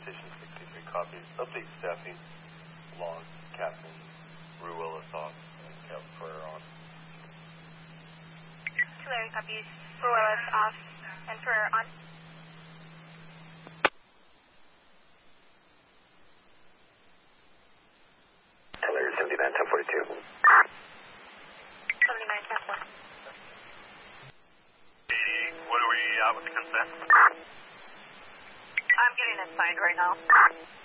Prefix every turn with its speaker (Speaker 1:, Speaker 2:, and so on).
Speaker 1: Station 63 copies. Update staffing. Log, Captain Ruelas off, and Captain Ferrer on.
Speaker 2: Tulare copies. Ruelas off, and Ferrer on.
Speaker 3: Tulare 79, 1042.
Speaker 2: 79, 10-4.
Speaker 4: What are we with the consent?
Speaker 2: I'm getting it signed right now.